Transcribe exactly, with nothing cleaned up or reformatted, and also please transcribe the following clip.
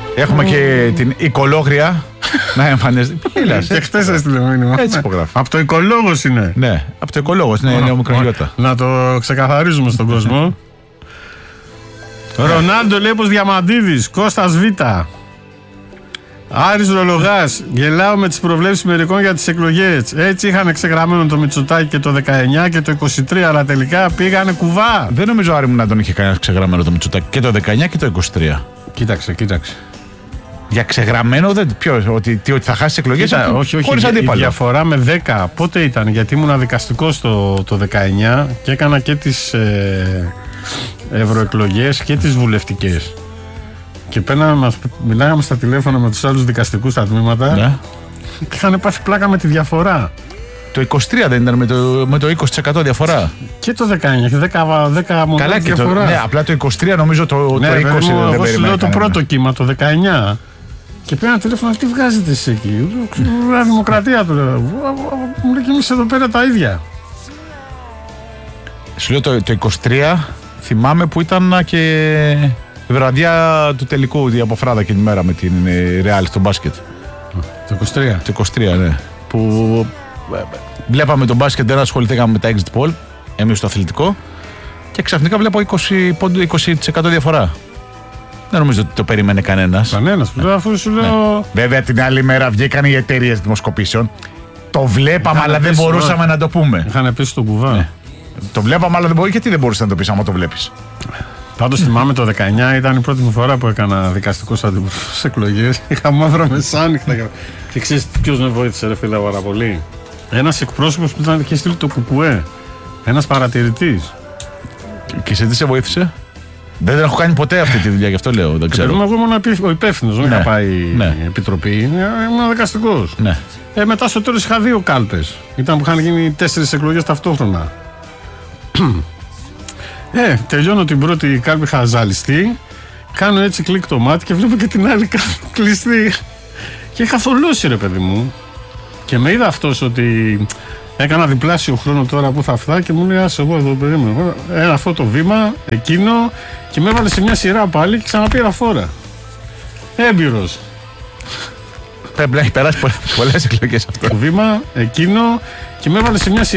Έχουμε και την οικολόγρια να εμφανίζεται. Και χτες έστειλε μήνυμα. Έτσι υπογράφει. Από το οικολόγος είναι. Ναι, από το οικολόγος, ναι, είναι ο μικρογιώτα. Να το ξεκαθαρίζουμε στον κόσμο. Ρονάλντο λέει πως Διαμαντίδης, Κώστας Β. Άρης Ρολογάς, γελάω με τις προβλέψεις μερικών για τις εκλογές. Έτσι είχαν ξεγραμμένο το Μητσοτάκη και το δεκαεννιά και το είκοσι τρία, αλλά τελικά πήγανε κουβά. Δεν νομίζω, Άρη μου, να τον είχε κανένα ξεγραμμένο το Μητσοτάκη και το δεκαεννιά και το είκοσι τρία. Κοίταξε, κοίταξε. Για ξεγραμμένο, δεν, ποιο, ότι, τι, ότι θα χάσει εκλογές. Κοίτα, όχι, όχι. Χωρίς αντίπαλο. Η διαφορά με δέκα πότε ήταν, γιατί ήμουν δικαστικός το, το δεκαεννιά και έκανα και τις ε, ευρωεκλογές και τις βουλευτικές. Και πέναμε, μας, μιλάγαμε στα τηλέφωνα με τους άλλους δικαστικούς στα τμήματα. Ναι. Και είχαν πάθει πλάκα με τη διαφορά. Το είκοσι τρία δεν ήταν με το, με το είκοσι τοις εκατό διαφορά. Και το δεκαεννιά, δέκα, δέκα μονάδες διαφορά. Το, ναι, απλά το είκοσι τρία νομίζω το, ναι, το είκοσι μου, δεν εγώ σου λέω το κανένα. πρώτο κύμα, το δεκαεννιά. Και πήρα ένα τηλέφωνο, τι βγάζετε εσύ εκεί? Λέω, δημοκρατία του λέω. Μου λέει και εμείς εδώ πέρα τα ίδια. Σου λέω το, το είκοσι τρία θυμάμαι που ήταν και η βραδιά του τελικού η αποφράδα και την μέρα με την Real στο μπάσκετ. Το είκοσι τρία. Το είκοσι τρία, ναι. Που βλέπαμε τον μπάσκετ, δεν ασχοληθήκαμε με τα exit poll, εμείς στο αθλητικό, και ξαφνικά βλέπω είκοσι τοις εκατό διαφορά. Δεν νομίζω ότι το περίμενε κανένας. Κανένας, ναι. Αφού σου λέω. Ναι. Βέβαια την άλλη μέρα βγήκαν οι εταιρείες δημοσκοπήσεων. Το βλέπαμε, είχαν αλλά δεν μπορούσαμε να το πούμε. Είχαν πέσει στον κουβά. Ναι. Το βλέπαμε, αλλά δεν μπορεί. Γιατί δεν μπορούσε να το πει, άμα το βλέπεις. Πάντως θυμάμαι το δεκαεννιά ήταν η πρώτη μου φορά που έκανα δικαστικός αντίπαλο στις εκλογές. Είχα μαύρα μεσάνυχτα. Και ξέρεις ποιος με βοήθησε, ρε φίλε, πάρα πολύ? Ένας εκπρόσωπος που ήταν και στείλει το κουκουέ. Ένας παρατηρητής. Και σε τι σε βοήθησε? Δεν έχω κάνει ποτέ αυτή τη δουλειά, γι' αυτό λέω. Δεν ξέρω. Εγώ ήμουν ο υπεύθυνος, δεν είχα πάει ναι. επιτροπή. Ήμουν δικαστικός. Ναι. Ε, μετά στο τέλος είχα δύο κάλπες. Ήταν που είχαν γίνει τέσσερις εκλογές ταυτόχρονα. Ε, τελειώνω την πρώτη κάλπη, είχα ζαλιστεί. Κάνω έτσι κλικ το μάτι και βλέπω και την άλλη κάλπη κλειστή. Και είχα θολώσει, ρε παιδί μου. Και με είδα αυτός ότι έκανα διπλάσιο χρόνο τώρα που θα φτάσει και μου λέει: άσε, εγώ εδώ περίμενα. Ένα αυτό το βήμα, εκείνο, και με έβαλε σε μια σειρά πάλι και ξαναπήρα φόρα. Έμπειρος. Πρέπει να έχει περάσει πολλές εκλογές αυτό. Το βήμα, εκείνο, και με έβαλε σε μια σειρά.